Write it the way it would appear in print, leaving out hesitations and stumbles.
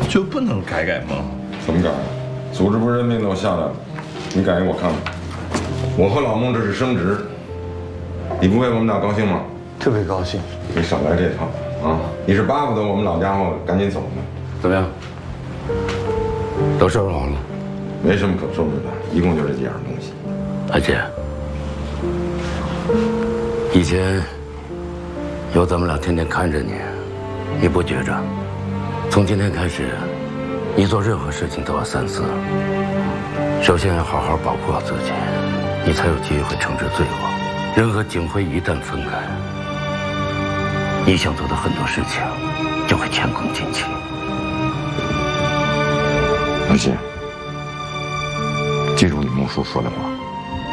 就不能改改吗？ 怎么改？组织部任命都下来了，你改给我看看。我和老孟这是升职，你不为我们俩高兴吗？ 特别高兴。 你少来这套啊！你是巴不得我们老家伙赶紧走呢？ 怎么样？都收拾好了？ 没什么可收拾的，一共就这几样东西。 阿姐，以前有咱们俩天天看着你，你不觉着？从今天开始，你做任何事情都要三思。首先要好好保护好自己，你才有机会惩治罪恶。人和警徽一旦分开，你想做的很多事情就会前功尽弃。 老谢，记住你孟叔说的话。